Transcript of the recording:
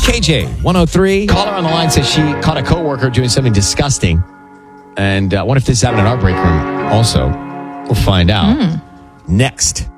KJ 103. Caller on the line says she caught a coworker doing something disgusting. And I wonder if this happened in our break room also. We'll find out next.